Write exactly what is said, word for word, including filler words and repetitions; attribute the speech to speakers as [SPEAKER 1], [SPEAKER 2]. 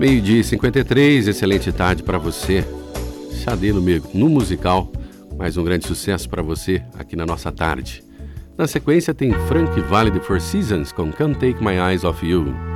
[SPEAKER 1] Meio-dia e cinquenta e três, excelente tarde para você. Xadê no, no musical, mais um grande sucesso para você aqui na nossa tarde. Na sequência tem Frank Valli de Four Seasons com Can't Take My Eyes Off You.